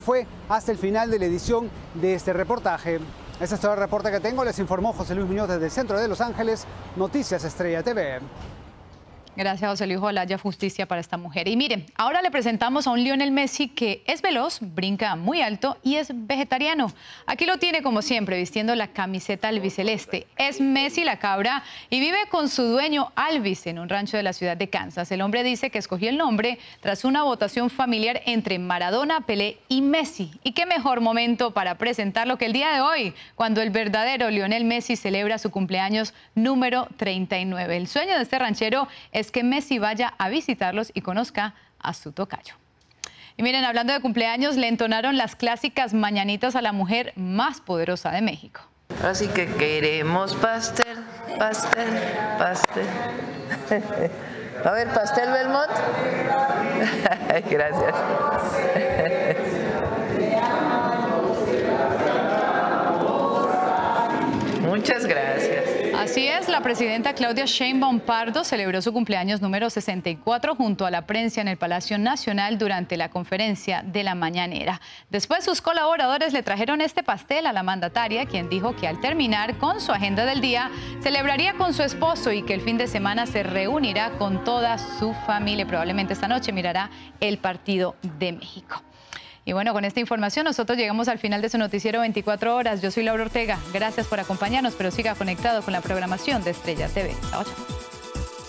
Fue hasta el final de la edición de este reportaje. Ese es todo el reporte que tengo. Les informó José Luis Muñoz desde el centro de Los Ángeles, Noticias Estrella TV. Gracias, José Luis. Ojalá haya justicia para esta mujer. Y miren, ahora le presentamos a un Lionel Messi que es veloz, brinca muy alto y es vegetariano. Aquí lo tiene como siempre, vistiendo la camiseta albiceleste. Es Messi la cabra y vive con su dueño Alvis en un rancho de la ciudad de Kansas. El hombre dice que escogió el nombre tras una votación familiar entre Maradona, Pelé y Messi. Y qué mejor momento para presentarlo que el día de hoy, cuando el verdadero Lionel Messi celebra su cumpleaños número 39. El sueño de este ranchero es que Messi vaya a visitarlos y conozca a su tocayo. Y miren, hablando de cumpleaños, le entonaron las clásicas mañanitas a la mujer más poderosa de México. Así que queremos pastel, pastel, pastel. A ver, pastel Belmont. Gracias. Muchas gracias. Así es, la presidenta Claudia Sheinbaum Pardo celebró su cumpleaños número 64 junto a la prensa en el Palacio Nacional durante la conferencia de la mañanera. Después, sus colaboradores le trajeron este pastel a la mandataria, quien dijo que al terminar con su agenda del día, celebraría con su esposo y que el fin de semana se reunirá con toda su familia. Probablemente esta noche mirará el partido de México. Y bueno, con esta información nosotros llegamos al final de su noticiero 24 horas. Yo soy Laura Ortega. Gracias por acompañarnos, pero siga conectado con la programación de Estrella TV. Chao, chao.